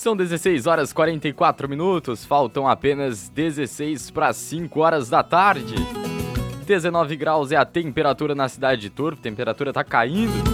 São 16 horas e 44 minutos, faltam apenas 16 para 5 horas da tarde. 19 graus é a temperatura na cidade de Turvo, a temperatura tá caindo.